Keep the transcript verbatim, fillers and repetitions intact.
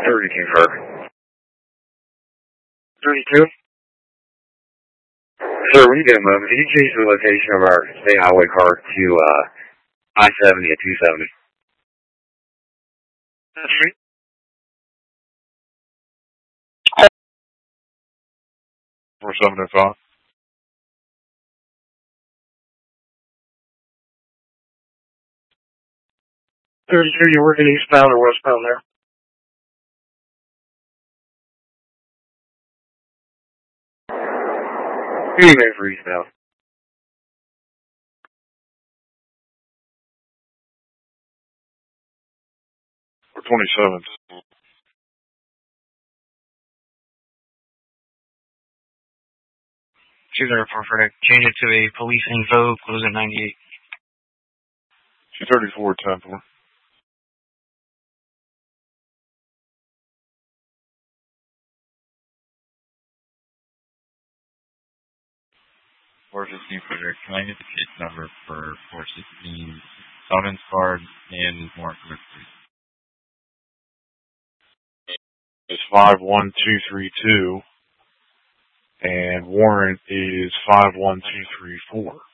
thirty-two, sir. thirty-two? Sir, when you get a moment, can you change the location of our state highway car to uh, I seventy at two seventy? That's right. four seventy-five. thirty-two, you're working eastbound or westbound there? Here you go for eastbound. four twenty-seven. two zero four, Frederick. Change it to a police info, close at ninety-eight. two thirty-four, ten four. four fifteen, Frederick. Can I get the case number for four sixteen, summons card, and warrant card, please? It's five one two three two, and warrant is five one two three four.